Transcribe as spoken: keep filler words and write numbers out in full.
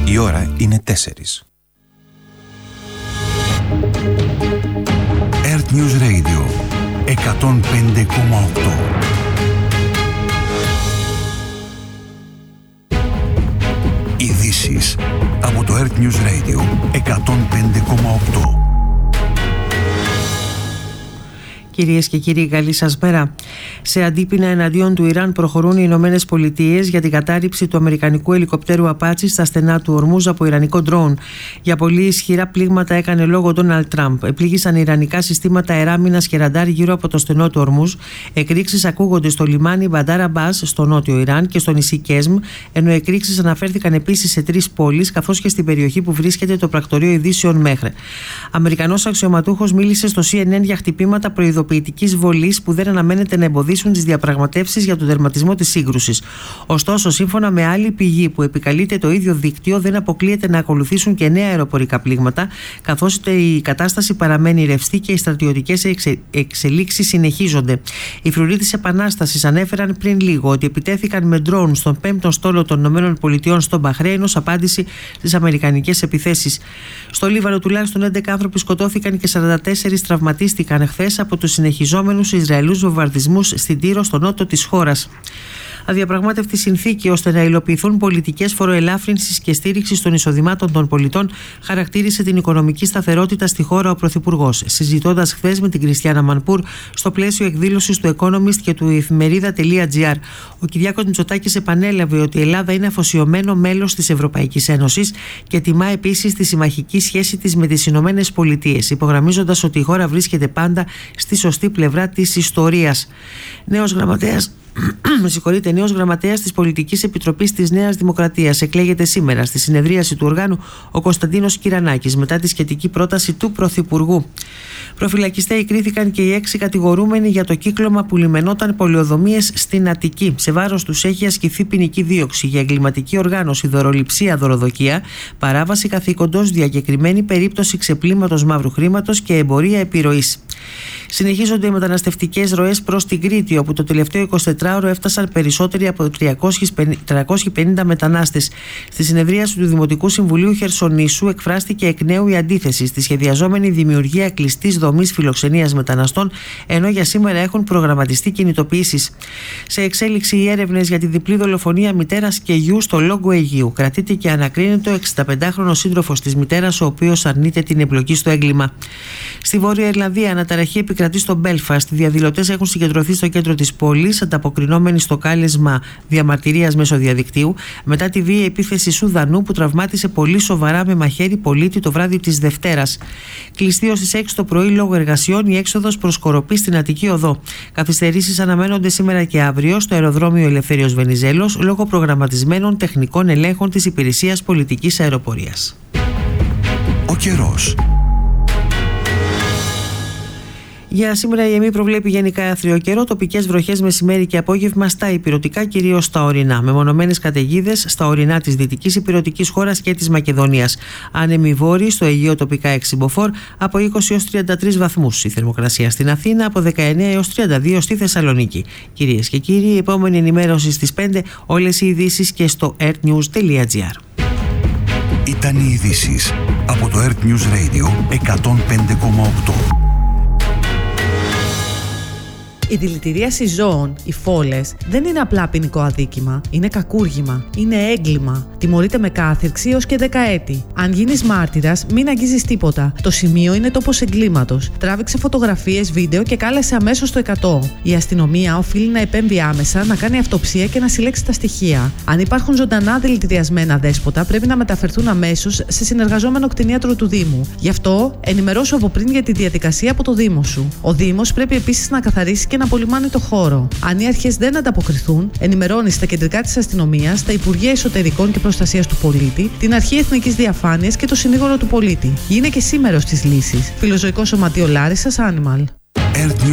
Η ώρα είναι τέσσερις. Earth News Radio εκατόν πέντε κόμμα οκτώ. Ειδήσεις από το Earth News Radio εκατόν πέντε κόμμα οκτώ. Κυρίες και κύριοι, καλή σας μέρα. Σε αντίπεινα εναντίον του Ιράν προχωρούν οι Ηνωμένες Πολιτείες για την κατάρριψη του αμερικανικού ελικοπτέρου Απάτσι στα στενά του Ορμούζ από ιρανικό ντρόουν. Για πολύ ισχυρά πλήγματα έκανε λόγο ο Ντόναλντ Τραμπ. Επλήγησαν ιρανικά συστήματα αεράμινας και ραντάρ γύρω από το στενό του Ορμούζ. Εκρήξεις ακούγονται στο λιμάνι Μπαντάρ Αμπάς στο νότιο Ιράν και στο νησί Κέσμ, ενώ εκρήξεις αναφέρθηκαν επίσης σε τρεις πόλεις, καθώς και στην περιοχή που βρίσκεται το πρακτορείο ειδήσεων Μέχρε. Αμερικανός αξιωματούχος μίλησε στο σι εν εν για χτυπήματα προειδοποιητικής βολής που δεν αναμένεται να εμποδίσουν τις διαπραγματεύσεις για τον τερματισμό της σύγκρουσης. Ωστόσο, σύμφωνα με άλλη πηγή που επικαλείται το ίδιο δίκτυο, δεν αποκλείεται να ακολουθήσουν και νέα αεροπορικά πλήγματα, καθώς η κατάσταση παραμένει ρευστή και οι στρατιωτικές εξε... εξελίξεις συνεχίζονται. Οι φρουροί της Επανάστασης ανέφεραν πριν λίγο ότι επιτέθηκαν με ντρόουν στον πέμπτο στόλο των ΗΠΑ στο Μπαχρέιν ως απάντηση στις αμερικανικές επιθέσεις. Στο Λίβανο τουλάχιστον έντεκα άνθρωποι σκοτώθηκαν και σαράντα τέσσερις τραυματίστηκαν χθες από τους συνεχιζόμενους Ισραηλούς βομβαρδισμούς στην Τύρο, στο νότο της χώρας. Αδιαπραγμάτευτη συνθήκη ώστε να υλοποιηθούν πολιτικές φοροελάφρυνσης και στήριξης των εισοδημάτων των πολιτών χαρακτήρισε την οικονομική σταθερότητα στη χώρα ο Πρωθυπουργός, συζητώντας χθες με την Κριστιάνα Μανπούρ στο πλαίσιο εκδήλωσης του Economist και του εφημερίδα.gr. Ο Κυριάκος Μητσοτάκης επανέλαβε ότι η Ελλάδα είναι αφοσιωμένο μέλος της Ευρωπαϊκής Ένωσης και τιμά επίσης τη συμμαχική σχέση της με τις Ηνωμένες Πολιτείες, υπογραμμίζοντας ότι η χώρα βρίσκεται πάντα στη σωστή πλευρά της ιστορίας. Νέος γραμματέας Με συγχωρείτε, νέος γραμματέας της Πολιτικής Επιτροπής της Νέας Δημοκρατίας εκλέγεται σήμερα στη συνεδρίαση του οργάνου ο Κωνσταντίνος Κυρανάκης μετά τη σχετική πρόταση του Πρωθυπουργού. Προφυλακιστέοι κρίθηκαν και οι έξι κατηγορούμενοι για το κύκλωμα που λιμενόταν πολεοδομίες στην Αττική. Σε βάρος τους έχει ασκηθεί ποινική δίωξη για εγκληματική οργάνωση, δωροληψία, δωροδοκία, παράβαση καθήκοντος, διακεκριμένη περίπτωση ξεπλήματος μαύρου χρήματος και εμπορία επιρροής. Συνεχίζονται οι μεταναστευτικές ροές προς την Κρήτη, όπου το τελευταίο εικοσιτετράωρο έφτασαν περισσότεροι από τριακόσιοι πενήντα μετανάστες. Στη συνεδρίαση του Δημοτικού Συμβουλίου Χερσονήσου εκφράστηκε εκ νέου η αντίθεση στη σχεδιαζόμενη δημιουργία κλειστής δομής φιλοξενίας μεταναστών, ενώ για σήμερα έχουν προγραμματιστεί κινητοποιήσεις. Σε εξέλιξη οι έρευνες για τη διπλή δολοφονία μητέρας και γιου στο Λόγκο Αιγείου. Κρατείται και ανακρίνεται ο εξηνταπεντάχρονος σύντροφος της μητέρας, ο οποίος αρνείται την εμπλοκή στο έγκλημα. Στη Βόρεια Ιρλανδία, αναταραχή επικρατεί στο Μπέλφαστ. Οι διαδηλωτές έχουν συγκεντρωθεί στο κέντρο της πόλης, ανταποκρινόμενοι στο κάλεσμα διαμαρτυρίας μέσω διαδικτύου, μετά τη βίαιη επίθεση Σουδανού που τραυμάτισε πολύ σοβαρά με μαχαίρι πολίτη το βράδυ της Δευτέρας. Κλειστή ως τις έξι το πρωί λόγω εργασιών η έξοδος προς Κοροπή στην Αττική Οδό. Καθυστερήσεις αναμένονται σήμερα και αύριο στο αεροδρόμιο Ελευθέριος Βενιζέλος λόγω προγραμματισμένων τεχνικών ελέγχων της Υπηρεσίας Πολιτικής Αεροπορίας. Ο καιρός. Για σήμερα η ΕΜΗ προβλέπει γενικά άθριο καιρό, τοπικές βροχές μεσημέρι και απόγευμα στα ηπειρωτικά, κυρίως στα ορεινά. Μεμονωμένες καταιγίδες στα ορεινά της δυτικής ηπειρωτικής χώρας και της Μακεδονίας. Άνεμοι βόρειοι στο Αιγαίο τοπικά έξι μποφόρ από είκοσι έως τριάντα τρεις βαθμούς. Η θερμοκρασία στην Αθήνα από δεκαεννέα έως τριάντα δύο στη Θεσσαλονίκη. Κυρίες και κύριοι, η επόμενη ενημέρωση στις πέντε, όλες οι ειδήσεις και στο earthnews.gr. Ήταν οι ειδήσεις από το Earth News Radio εκατόν πέντε κόμμα οκτώ. Η δηλητηρίαση ζώων, οι φόλες, δεν είναι απλά ποινικό αδίκημα. Είναι κακούργημα. Είναι έγκλημα. Τιμωρείται με κάθυρξη έως και δέκα έτη. Αν γίνεις μάρτυρας, μην αγγίζεις τίποτα. Το σημείο είναι τόπος εγκλήματος. Τράβηξε φωτογραφίες, βίντεο και κάλεσε αμέσως το εκατό. Η αστυνομία οφείλει να επέμβει άμεσα, να κάνει αυτοψία και να συλλέξει τα στοιχεία. Αν υπάρχουν ζωντανά δηλητηριασμένα δέσποτα, πρέπει να μεταφερθούν αμέσως σε συνεργαζόμενο κτηνίατρο του Δήμου. Γι' αυτό, ενημερώσου από πριν για τη διαδικασία από το Δήμο σου. Ο Δήμος πρέπει επίσης να καθαρίσει και να απολυμάνει το χώρο. Αν οι αρχές δεν ανταποκριθούν, ενημερώνει στα κεντρικά της αστυνομίας, τα Υπουργεία Εσωτερικών και Προστασίας του Πολίτη, την Αρχή Εθνικής Διαφάνειας και το Συνήγορο του Πολίτη. Γίνε και σήμερα της λύσης. Φιλοζωικό Σωματείο Λάρισσας Animal. Earth